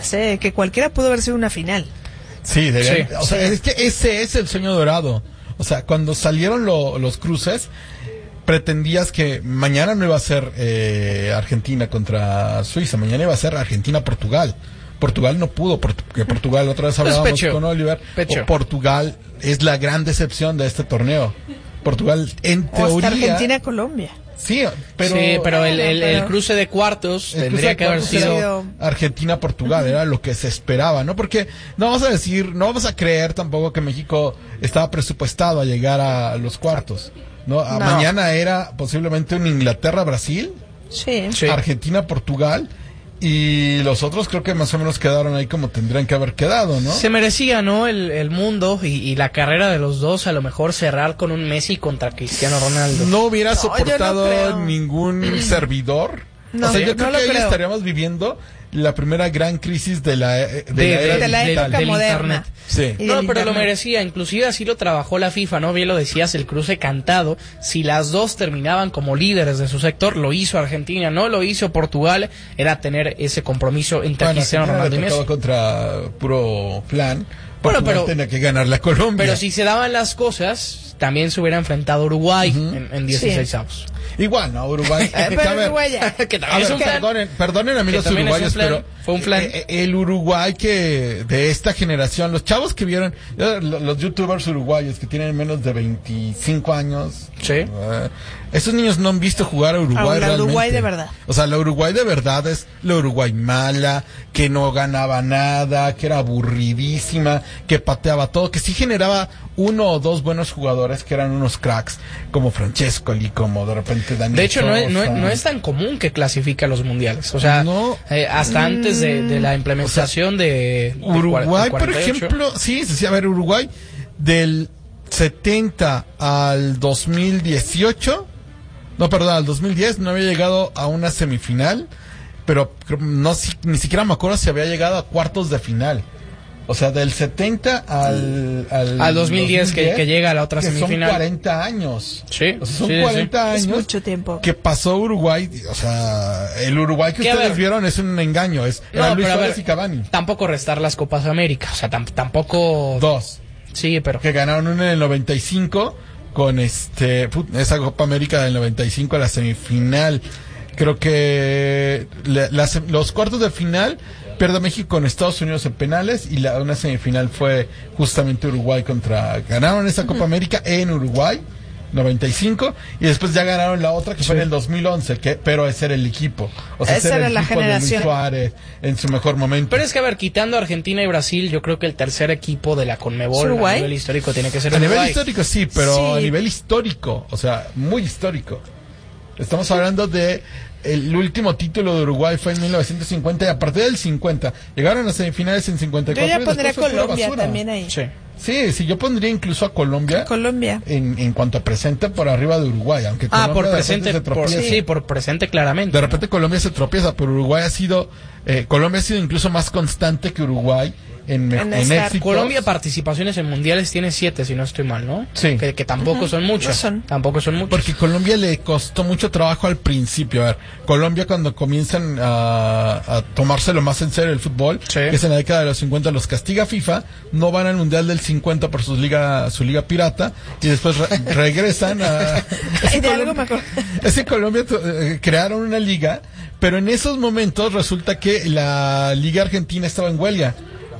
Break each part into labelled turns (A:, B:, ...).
A: finales, que cualquiera pudo haber sido una final.
B: Sí, o sea, es que ese es el sueño dorado. O sea, cuando salieron los cruces, pretendías que mañana no iba a ser Argentina contra Suiza, mañana iba a ser Argentina-Portugal. Portugal no pudo, porque Portugal, otra vez hablábamos con Oliver, Portugal es la gran decepción de este torneo. Portugal, en teoría...
A: Argentina-Colombia.
C: Sí, pero el cruce de cuartos tendría que haber sido
B: Argentina-Portugal, era lo que se esperaba, ¿no? Porque no vamos a creer tampoco que México estaba presupuestado a llegar a los cuartos, ¿no? Mañana era posiblemente un Inglaterra-Brasil, Argentina-Portugal, y los otros creo que más o menos quedaron ahí como tendrían que haber quedado, ¿no?
C: Se merecía, ¿no? El mundo y la carrera de los dos, a lo mejor cerrar con un Messi contra Cristiano Ronaldo.
B: No hubiera soportado ningún servidor.
A: No,
B: o sea, yo creo que ahí
A: creo.
B: estaríamos viviendo la primera gran crisis de la
A: época moderna.
B: Sí.
C: No, pero lo merecía, inclusive así lo trabajó la FIFA, ¿no? Bien lo decías, el cruce cantado, si las dos terminaban como líderes de su sector, lo hizo Argentina, no lo hizo Portugal, era tener ese compromiso entre Cristiano Ronaldo y Messi.
B: Contra puro plan,
C: pero
B: tenía que ganar la Colombia.
C: Pero si se daban las cosas, también se hubiera enfrentado a Uruguay en 16avos.
B: Igual, ¿no? Uruguay. Perdonen a mí los uruguayos, pero
C: fue un plan.
B: El Uruguay que de esta generación, los chavos que vieron, los youtubers uruguayos que tienen menos de 25 años, esos niños no han visto jugar a Uruguay realmente.
A: Uruguay de verdad.
B: O sea, la Uruguay de verdad es la Uruguay mala, que no ganaba nada, que era aburridísima, que pateaba todo, que sí generaba uno o dos buenos jugadores que eran unos cracks, como Francescoli, como de repente Daniel.
C: De hecho, no es tan común que clasifique a los mundiales. O sea, hasta antes de la implementación de
B: Uruguay, por ejemplo, a ver, Uruguay del 70 al 2018, al 2010 no había llegado a una semifinal, pero ni siquiera me acuerdo si había llegado a cuartos de final. O sea, del 70 al
C: 2010 que llega a la otra semifinal.
B: Son 40 años.
C: Sí.
B: O sea, son 40 años.
A: Es mucho tiempo.
B: Que pasó Uruguay. O sea, el Uruguay que ustedes vieron es un engaño. Era Luis Suárez y Cavani.
C: Tampoco restar las Copas América. O sea, tampoco.
B: Dos.
C: Sí, pero.
B: Que ganaron una en el 95 con esa Copa América del 95, la semifinal. Creo que los cuartos de final pierde México con Estados Unidos en penales y una semifinal fue justamente Uruguay ganaron esa Copa América en Uruguay 95 y después ya ganaron la otra que fue en el 2011, pero ese era el equipo. O sea,
A: esa era la generación
B: de Luis Suárez en su mejor momento.
C: Pero es que, a ver, quitando Argentina y Brasil, yo creo que el tercer equipo de la Conmebol a nivel histórico tiene que ser
B: Uruguay.
C: A
B: nivel histórico sí, pero a nivel histórico, o sea, muy histórico. Estamos hablando de el último título de Uruguay fue en 1950 y a partir del 50 llegaron a semifinales en 54.
A: Yo ya pondría a Colombia también ahí.
B: Sí, yo pondría incluso a Colombia. En cuanto a presente por arriba de Uruguay, aunque Colombia
C: por presente, por presente claramente.
B: De repente Colombia se tropieza, pero Uruguay Colombia ha sido incluso más constante que Uruguay en éxitos.
C: Colombia participaciones en mundiales tiene 7, si no estoy mal, ¿no?
B: Sí.
C: Que tampoco son muchas. Tampoco son muchas.
B: Porque Colombia le costó mucho trabajo al principio. A ver, Colombia cuando comienzan a tomárselo más en serio el fútbol, que es en la década de los 50, los castiga FIFA, no van al mundial del 50 por su liga pirata y después regresan a... Ese Colombia crearon una liga, pero en esos momentos resulta que la liga argentina estaba en huelga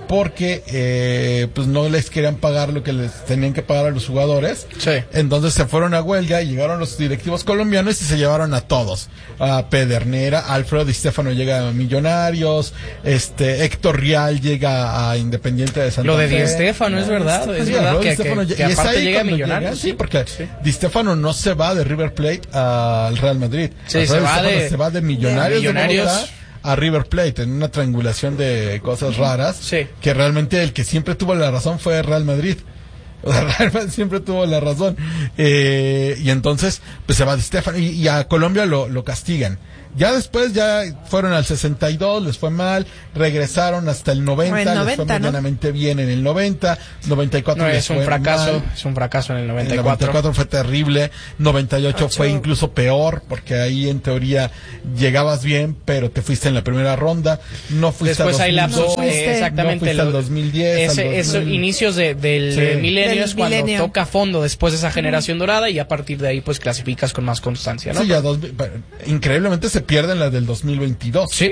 B: porque pues no les querían pagar lo que les tenían que pagar a los jugadores. Entonces se fueron a huelga y llegaron los directivos colombianos y se llevaron a todos, a Pedernera, Alfredo Di Stéfano llega a Millonarios, Héctor Rial llega a Independiente de Santa Fe.
C: Lo de Di Stéfano es verdad, que aparte llega a Millonarios.
B: Porque Di Stéfano no se va de River Plate al Real Madrid.
C: Se
B: va de Millonarios a River Plate en una triangulación de cosas raras, que realmente el que siempre tuvo la razón fue Real Madrid. O sea, Real Madrid siempre tuvo la razón. Y entonces pues se va Di Stéfano y a Colombia lo castigan. Ya después ya fueron al 62, les fue mal, regresaron hasta el 90, les fue medianamente bien en el 90, 94 les fue mal.
C: Es un fracaso en el 94.
B: El 94 fue terrible, 98 fue incluso peor, porque ahí en teoría llegabas bien, pero te fuiste en la primera ronda, no fuiste
C: después
B: a 2002,
C: hay lapsos, exactamente,
B: no fuiste al 2010.
C: Esos inicios del milenio es cuando toca fondo después de esa generación dorada y a partir de ahí pues clasificas con más constancia, ¿no?
B: Sí, ya increíblemente se pierden las del 2022.
C: Sí.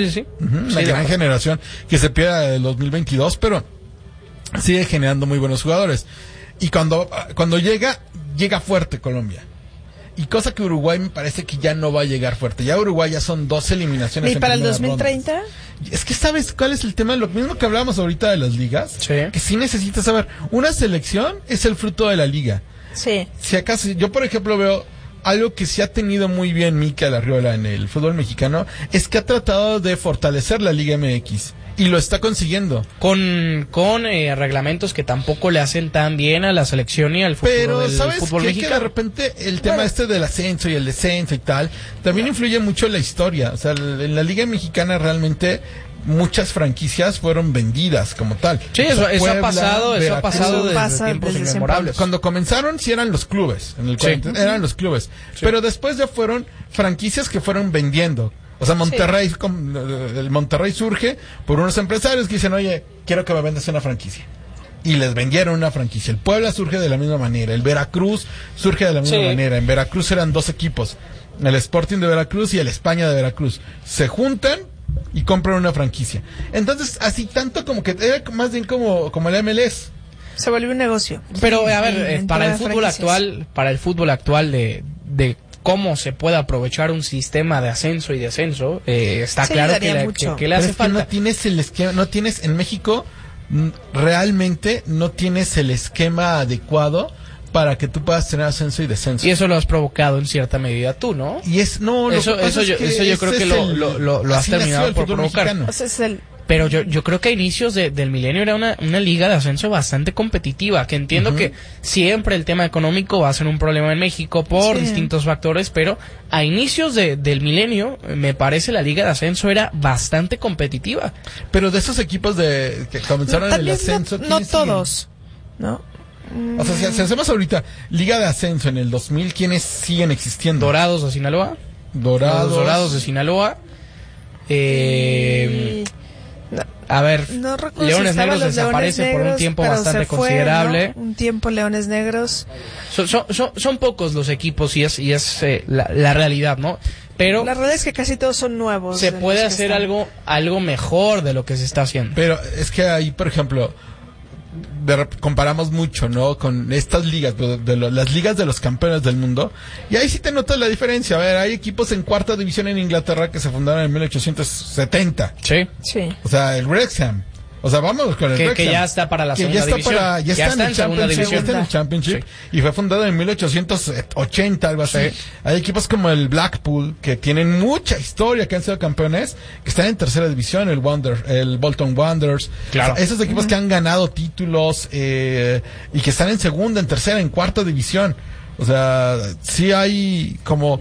B: Una gran generación que se pierde del 2022, pero sigue generando muy buenos jugadores. Y cuando llega fuerte Colombia. Y cosa que Uruguay me parece que ya no va a llegar fuerte. Ya Uruguay ya son 2 eliminaciones.
A: ¿Y para el 2030?
B: Rondas. Es que ¿sabes cuál es el tema? Lo mismo que hablábamos ahorita de las ligas.
C: Sí.
B: Que sí necesitas saber. Una selección es el fruto de la liga.
A: Sí.
B: Si acaso, yo por ejemplo veo algo que sí ha tenido muy bien Mikel Arriola en el fútbol mexicano, es que ha tratado de fortalecer la Liga MX. Y lo está consiguiendo.
C: Con reglamentos que tampoco le hacen tan bien a la selección y al fútbol
B: mexicano. Pero ¿sabes
C: mexicano?
B: Que de repente el tema del ascenso y el descenso y tal, también influye mucho la historia. O sea, en la Liga Mexicana realmente muchas franquicias fueron vendidas como tal.
C: Sí, eso ha pasado desde tiempos inmemorables.
B: Cuando comenzaron sí eran los clubes, eran los clubes. Sí. Pero después ya fueron franquicias que fueron vendiendo. O sea, Monterrey, el Monterrey surge por unos empresarios que dicen, oye, quiero que me vendas una franquicia. Y les vendieron una franquicia. El Puebla surge de la misma manera. El Veracruz surge de la misma manera. En Veracruz eran 2 equipos. El Sporting de Veracruz y el España de Veracruz. Se juntan y compran una franquicia. Entonces, así tanto como que era más bien como el MLS.
A: Se volvió un negocio.
C: Pero, a ver, para el fútbol actual de cómo se puede aprovechar un sistema de ascenso y descenso, está claro que le hace falta.
B: No tienes el esquema, en México realmente no tienes el esquema adecuado para que tú puedas tener ascenso y descenso.
C: Y eso lo has provocado en cierta medida tú, ¿no?
B: Y eso
C: yo creo que lo has terminado por provocar.
A: O sea,
C: Pero yo creo que a inicios del milenio era una liga de ascenso bastante competitiva, que entiendo que siempre el tema económico va a ser un problema en México por distintos factores, pero a inicios del milenio me parece la liga de ascenso era bastante competitiva.
B: Pero de esos equipos que comenzaron en el ascenso...
A: No todos, ¿no?
B: O sea, si hacemos ahorita liga de ascenso en el 2000, ¿quiénes siguen existiendo?
C: Dorados de Sinaloa. Dorados de Sinaloa. A ver, Leones Negros desaparece por un tiempo bastante considerable.
A: ¿No? Un tiempo Leones Negros.
C: Son pocos los equipos y es la realidad, ¿no? Pero
A: la realidad es que casi todos son nuevos.
C: Se puede hacer algo mejor de lo que se está haciendo.
B: Pero es que ahí, por ejemplo, comparamos mucho, ¿no? Con estas ligas, las ligas de los campeones del mundo. Y ahí sí te notas la diferencia. A ver, hay equipos en 4ª división en Inglaterra que se fundaron en 1870.
C: Sí.
B: O sea, el Wrexham. O sea, vamos con el Wrexham.
C: Que ya está para la segunda división.
B: Ya está en el Championship. Ya está en el Championship. Sí. Y fue fundado en 1880, algo así. Sí. Hay equipos como el Blackpool, que tienen mucha historia, que han sido campeones, que están en 3ª división, el Bolton Wanderers.
C: Claro.
B: O sea, esos equipos que han ganado títulos, y que están en 2ª, en 3ª, en 4ª división. O sea, sí hay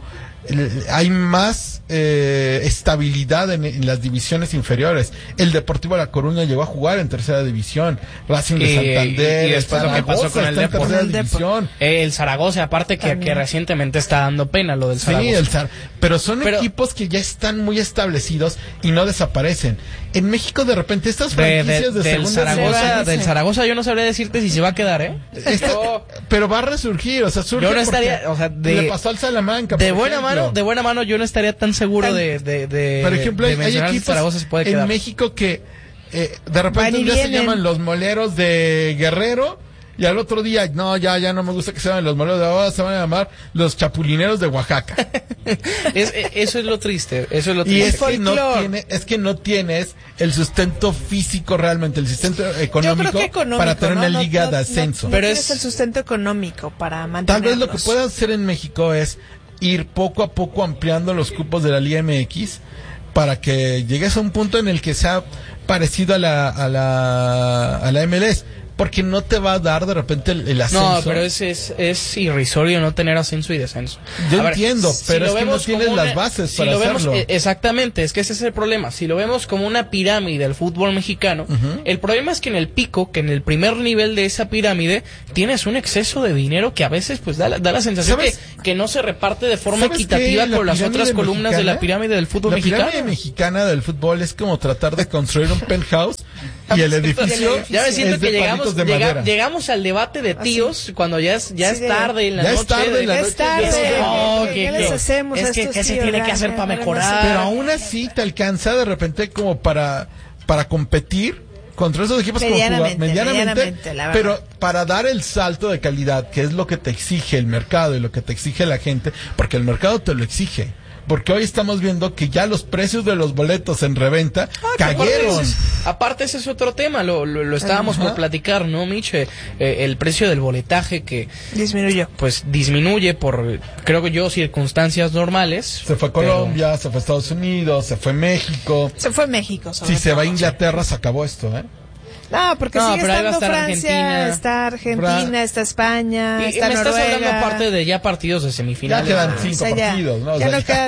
B: hay más estabilidad en las divisiones inferiores. El Deportivo La Coruña llegó a jugar en 3ª división, Racing de Santander,
C: y después lo que pasó con el
B: Deportivo,
C: el Zaragoza, aparte que recientemente está dando pena lo del Zaragoza.
B: Pero son equipos que ya están muy establecidos y no desaparecen. En México de repente estas franquicias
C: del Zaragoza yo no sabría decirte si se va a quedar,
B: pero va a resurgir, o sea, surge.
C: Yo no estaría,
B: le pasó al Salamanca
C: de buena mano yo no estaría tan seguro de
B: por ejemplo, hay equipos
C: Zaragoza se puede quedar
B: en México que de repente un día se llaman los Moleros de Guerrero y al otro día ya no me gusta que se llamen los Moleros de ahora, se van a llamar los Chapulineros de Oaxaca.
C: Eso es lo triste,
B: y es que no tienes el sustento físico realmente, el sustento económico para tener una liga de ascenso.
A: Pero es el sustento económico para mantenerlos.
B: Tal vez lo que puedas hacer en México es ir poco a poco ampliando los cupos de la Liga MX para que llegues a un punto en el que sea parecido a la MLS. porque no te va a dar de repente el ascenso.
C: No, pero es irrisorio no tener ascenso y descenso.
B: Yo entiendo, pero es que no tienes las bases para hacerlo.
C: Exactamente, es que ese es el problema. Si lo vemos como una pirámide del fútbol mexicano, el problema es que en el pico, que en el primer nivel de esa pirámide, tienes un exceso de dinero que a veces pues da la sensación que no se reparte de forma equitativa con las otras columnas de la pirámide del fútbol mexicano.
B: La pirámide mexicana del fútbol es como tratar de construir un penthouse y el edificio
C: ya me siento
B: es de
C: que
B: palitos de madera.
C: llegamos al debate de tíos cuando ya es tarde en la noche.
A: ¿Qué les hacemos a estos
C: ¿Qué se tiene que hacer para mejorar?
B: Pero aún así te alcanza de repente como para competir contra esos equipos medianamente, pero para dar el salto de calidad, que es lo que te exige el mercado y lo que te exige la gente, porque el mercado te lo exige. Porque hoy estamos viendo que ya los precios de los boletos en reventa cayeron.
C: Aparte ese es otro tema, lo estábamos por platicar, ¿no, Mitch? El precio del boletaje que disminuye por, creo que circunstancias normales.
B: Se fue Colombia, se fue Estados Unidos, se fue México.
A: Se fue México.
B: Si se va a Inglaterra, se acabó esto, ¿eh?
A: No, porque sigue estando Francia, está Argentina, está España, está Noruega.
C: Me estás hablando aparte de ya partidos de semifinales.
B: Ya quedan 5 partidos, ¿no?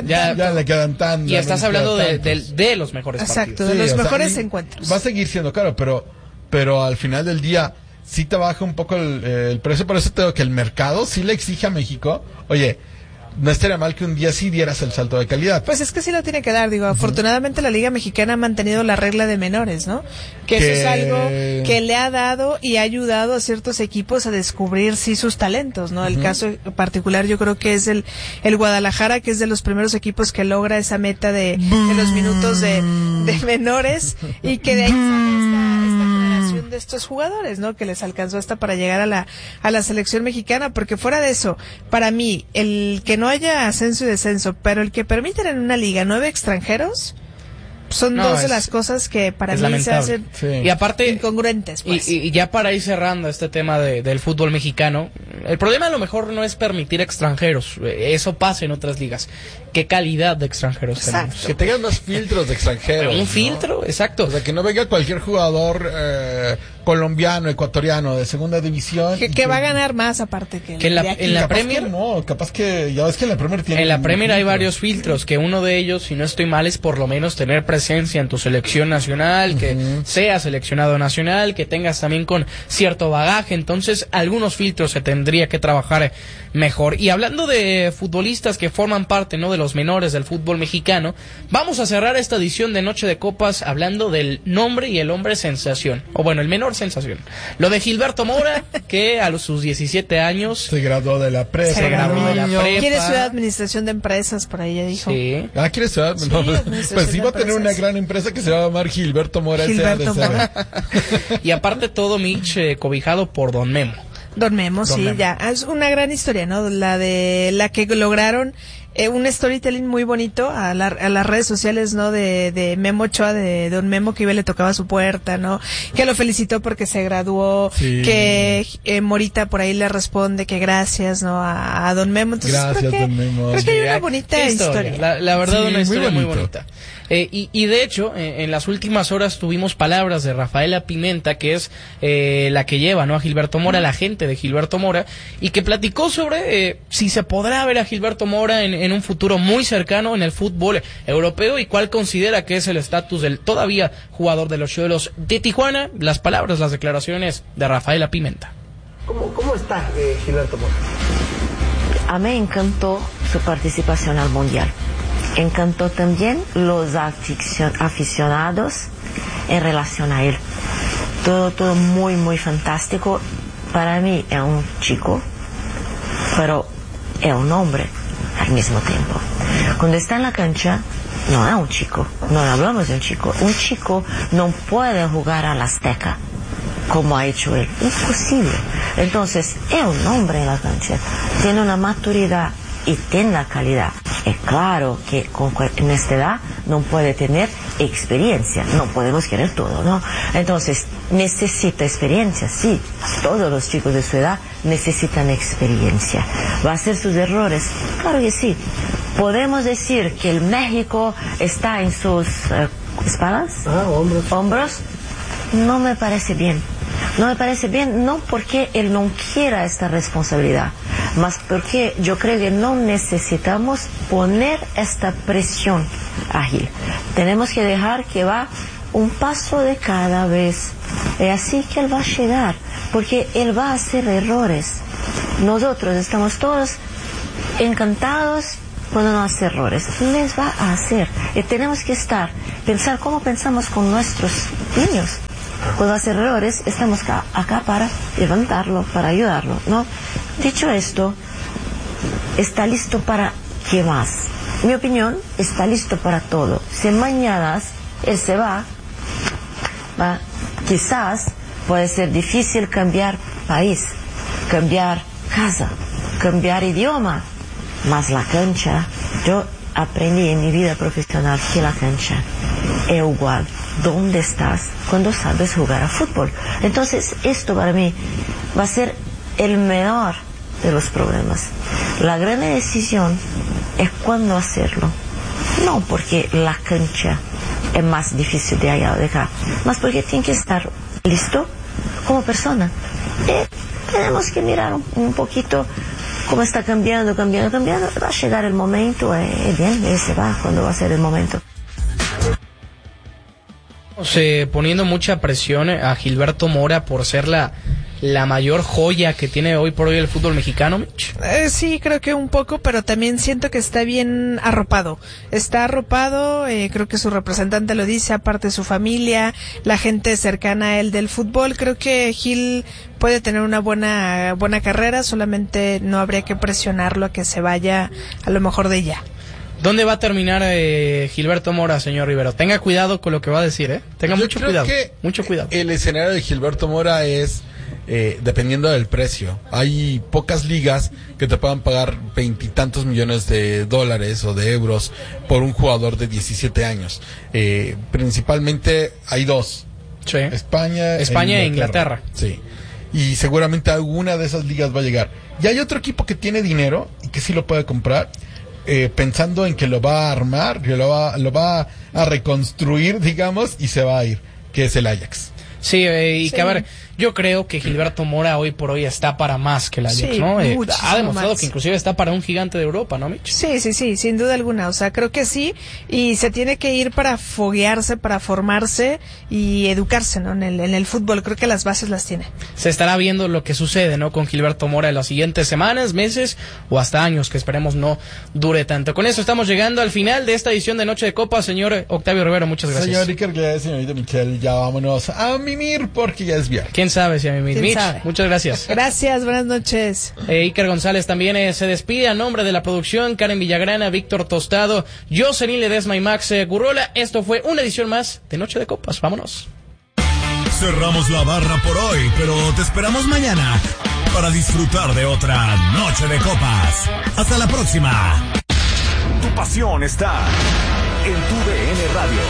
B: Ya le quedan tantos.
C: Y estás hablando de los mejores partidos.
A: Exacto, de los mejores encuentros.
B: Va a seguir siendo caro, pero al final del día sí te baja un poco el precio. Por eso te digo que el mercado sí le exige a México, oye, no estaría mal que un día sí dieras el salto de calidad.
A: Pues es que sí lo tiene que dar, afortunadamente la Liga Mexicana ha mantenido la regla de menores, ¿no? Que eso es algo que le ha dado y ha ayudado a ciertos equipos a descubrir sus talentos, ¿no? El caso particular yo creo que es el Guadalajara, que es de los primeros equipos que logra esa meta de los minutos de menores y que de ahí sale esta generación de estos jugadores, ¿no? Que les alcanzó hasta para llegar a la selección mexicana, porque fuera de eso, para mí, el que no haya ascenso y descenso, pero el que permiten en una liga 9 extranjeros, son dos de las cosas que para mí lamentable. Se hacen
C: y aparte,
A: incongruentes. Pues.
C: Y ya para ir cerrando este tema del fútbol mexicano, el problema a lo mejor no es permitir extranjeros, eso pasa en otras ligas. ¿Qué calidad de extranjeros tenemos?
B: Que tengan más filtros de extranjeros.
C: Un filtro, exacto.
B: O sea, que no venga cualquier jugador colombiano, ecuatoriano de segunda división.
A: Que va a ganar más aparte que
C: en la Premier.
B: Capaz que ya ves que en la Premier tiene.
C: En la Premier hay varios filtros, que uno de ellos, si no estoy mal, es por lo menos tener presencia en tu selección nacional, que seas seleccionado nacional, que tengas también con cierto bagaje. Entonces, algunos filtros se tendría que trabajar mejor. Y hablando de futbolistas que forman parte, ¿no?, de los menores del fútbol mexicano, vamos a cerrar esta edición de Noche de Copas hablando del nombre y el hombre sensación, o bueno, el menor sensación. Lo de Gilberto Mora, que a sus 17 años
B: se graduó de la prepa.
A: Quiere estudiar administración de empresas, por ahí ya dijo.
C: Sí.
B: ¿Quiere estudiar? No, pues iba a tener una gran empresa que se va a llamar Gilberto Mora.
C: Y aparte todo, Mitch, cobijado por Don Memo.
A: Don Memo, ya. Es una gran historia, ¿no? La que lograron un storytelling muy bonito a las redes sociales, ¿no? De Memo Ochoa, de Don Memo, que iba y le tocaba su puerta, ¿no? Que lo felicitó porque se graduó, que Morita por ahí le responde que gracias, ¿no? A Don Memo. Entonces,
B: gracias, Don Memo.
A: Creo que hay una bonita historia.
C: La verdad, una historia muy bonita. Y de hecho, en las últimas horas tuvimos palabras de Rafaela Pimenta, que es la que lleva, ¿no?, a Gilberto Mora, la gente de Gilberto Mora, y que platicó sobre si se podrá ver a Gilberto Mora en un futuro muy cercano en el fútbol europeo y cuál considera que es el estatus del todavía jugador de los Xolos de Tijuana. Las palabras, las declaraciones de Rafaela Pimenta.
D: ¿Cómo está Gilberto Mora?
E: A mí encantó su participación al Mundial. Encantó también los aficionados en relación a él. Todo muy, muy fantástico. Para mí es un chico, pero es un hombre al mismo tiempo. Cuando está en la cancha, no es un chico, no hablamos de un chico. Un chico no puede jugar a la Azteca como ha hecho él. Imposible. Entonces, es un hombre en la cancha. Tiene una maturidad y tiene la calidad. Es claro que en esta edad no puede tener experiencia, no podemos querer todo, ¿no? Entonces, necesita experiencia, sí. Todos los chicos de su edad necesitan experiencia. ¿Va a hacer sus errores? Claro que sí. ¿Podemos decir que el México está en sus espaldas?
D: Hombros.
E: ¿Hombros? No me parece bien. No me parece bien, no porque él no quiera esta responsabilidad, mas porque yo creo que no necesitamos poner esta presión a Gil. Tenemos que dejar que va un paso de cada vez. Es así que él va a llegar, porque él va a hacer errores. Nosotros estamos todos encantados cuando no hace errores. Les va a hacer. Y tenemos que pensar cómo pensamos con nuestros niños. Cuando hace errores, estamos acá para levantarlo, para ayudarlo, ¿no? Dicho esto, está listo para ¿qué más? Mi opinión, está listo para todo. Si mañana él se va, quizás puede ser difícil cambiar país, cambiar casa, cambiar idioma, mas la cancha, yo aprendí en mi vida profesional que la cancha es igual donde estás cuando sabes jugar a fútbol. Entonces esto para mí va a ser el menor de los problemas. La gran decisión es cuándo hacerlo, no porque la cancha es más difícil de allá o de acá, más porque tiene que estar listo como persona. Tenemos que mirar un poquito cómo está cambiando, va a llegar el momento, bien, se va cuando va a ser el momento.
C: Poniendo mucha presión a Gilberto Mora por ser la mayor joya que tiene hoy por hoy el fútbol mexicano, Mitch.
A: Sí, creo que un poco, pero también siento que está bien arropado. Está arropado, creo que su representante lo dice, aparte de su familia, la gente cercana a él del fútbol. Creo que Gil puede tener una buena carrera, solamente no habría que presionarlo a que se vaya a lo mejor de ya.
C: ¿Dónde va a terminar Gilberto Mora, señor Rivero? Tenga cuidado con lo que va a decir, Tenga mucho cuidado. Mucho cuidado.
B: El escenario de Gilberto Mora es dependiendo del precio. Hay pocas ligas que te puedan pagar $20 millones de dólares o de euros por un jugador de 17 años. Principalmente hay dos.
C: Sí.
B: España
C: e Inglaterra.
B: Sí. Y seguramente alguna de esas ligas va a llegar. Y hay otro equipo que tiene dinero y que sí lo puede comprar. Pensando en que lo va a armar, que lo va a reconstruir, digamos, y se va a ir, que es el Ajax.
C: Sí, que a ver, yo creo que Gilberto Mora hoy por hoy está para más que el Ajax, ¿no? Ha demostrado que inclusive está para un gigante de Europa, ¿no, Mitch?
A: Sí, sin duda alguna, o sea, creo que sí, y se tiene que ir para foguearse, para formarse y educarse, ¿no? En el fútbol, creo que las bases las tiene.
C: Se estará viendo lo que sucede, ¿no? Con Gilberto Mora en las siguientes semanas, meses o hasta años, que esperemos no dure tanto. Con eso estamos llegando al final de esta edición de Noche de Copa, señor Octavio Rivero, muchas gracias.
B: Señor Iker, señorita Michelle, ya vámonos a mimir porque ya es viernes.
C: ¿Quién sabe si a mimir? Mitch, muchas gracias.
A: Gracias, buenas noches.
C: Iker González también se despide a nombre de la producción, Karen Villagrana, Víctor Tostado, Jocelyn Ledesma y Max Gurrola. Esto fue una edición más de Noche de Copas. Vámonos.
F: Cerramos la barra por hoy, pero te esperamos mañana para disfrutar de otra Noche de Copas. Hasta la próxima.
G: Tu pasión está en tu DN Radio.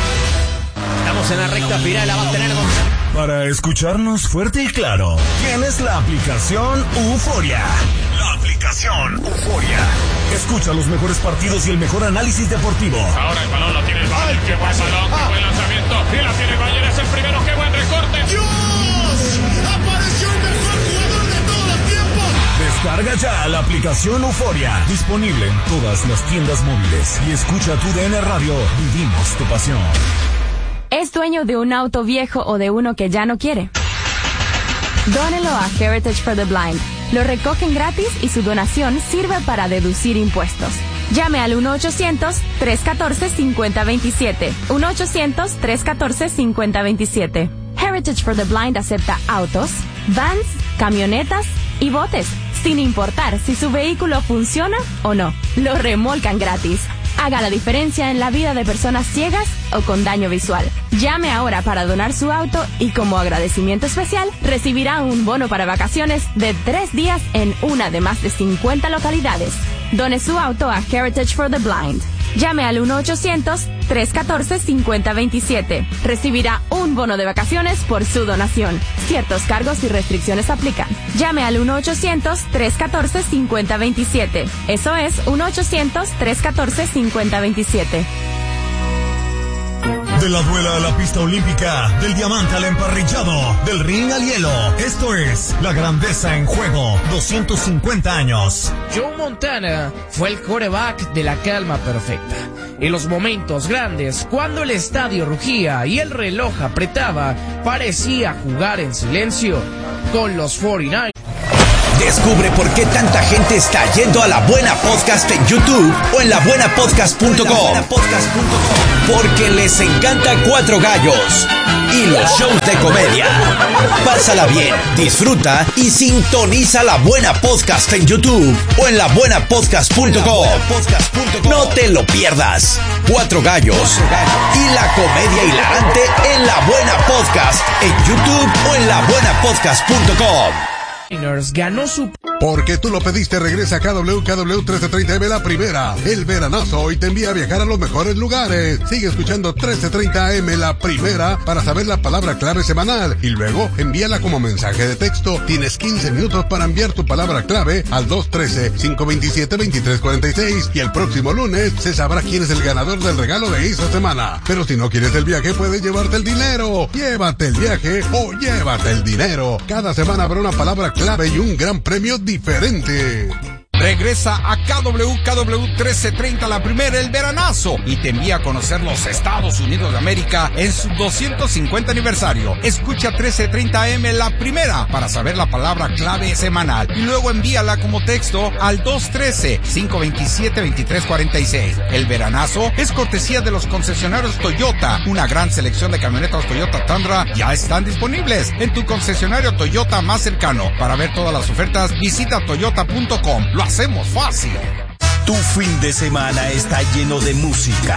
H: Estamos en la recta final, la va a tener
F: Para escucharnos fuerte y claro, tienes la aplicación Euforia. La aplicación Euforia. Escucha los mejores partidos y el mejor análisis deportivo.
I: Ahora el balón lo tiene el Bayern. Qué buen balón, qué buen lanzamiento. Y la tiene el Bayern, es el primero, qué buen recorte.
F: ¡Dios! ¡Apareció el mejor jugador de todos los tiempos! Descarga ya la aplicación Euforia. Disponible en todas las tiendas móviles. Y escucha tu DN Radio. Vivimos tu pasión.
J: ¿Es dueño de un auto viejo o de uno que ya no quiere? Dónelo a Heritage for the Blind. Lo recogen gratis y su donación sirve para deducir impuestos. Llame al 1-800-314-5027. 1-800-314-5027. Heritage for the Blind acepta autos, vans, camionetas y botes, sin importar si su vehículo funciona o no. Lo remolcan gratis. Haga la diferencia en la vida de personas ciegas o con daño visual. Llame ahora para donar su auto y como agradecimiento especial recibirá un bono para vacaciones de 3 días en una de más de 50 localidades. Done su auto a Heritage for the Blind. Llame al 1-800-314-5027. Recibirá un bono de vacaciones por su donación. Ciertos cargos y restricciones aplican. Llame al 1-800-314-5027. Eso es 1-800-314-5027.
F: De la duela a la pista olímpica, del diamante al emparrillado, del ring al hielo. Esto es La Grandeza en Juego, 250 años.
C: Joe Montana fue el quarterback de la calma perfecta. En los momentos grandes, cuando el estadio rugía y el reloj apretaba, parecía jugar en silencio con los 49ers.
H: Descubre por qué tanta gente está yendo a La Buena Podcast en YouTube o en labuenapodcast.com. Porque les encanta Cuatro Gallos y los shows de comedia. Pásala bien, disfruta y sintoniza La Buena Podcast en YouTube o en labuenapodcast.com. No te lo pierdas. Cuatro Gallos y la comedia hilarante en La Buena Podcast en YouTube o en labuenapodcast.com.
C: Ganó su...
K: Porque tú lo pediste, regresa a KW 1330M la primera. El veranazo hoy te envía a viajar a los mejores lugares. Sigue escuchando 1330M la primera para saber la palabra clave semanal. Y luego envíala como mensaje de texto. Tienes 15 minutos para enviar tu palabra clave al 213-527-2346. Y el próximo lunes se sabrá quién es el ganador del regalo de esa semana. Pero si no quieres el viaje, puedes llevarte el dinero. Llévate el viaje o llévate el dinero. Cada semana habrá una palabra clave y un gran premio diferente.
L: Regresa a KW 1330 la primera, el veranazo, y te envía a conocer los Estados Unidos de América en su 250 aniversario. Escucha 1330M la primera para saber la palabra clave semanal y luego envíala como texto al 213-527-2346. El veranazo es cortesía de los concesionarios Toyota. Una gran selección de camionetas Toyota Tundra ya están disponibles en tu concesionario Toyota más cercano. Para ver todas las ofertas, visita toyota.com. Lo hacemos fácil.
F: Tu fin de semana está lleno de música,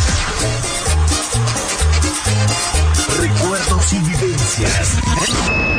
F: recuerdos y vivencias.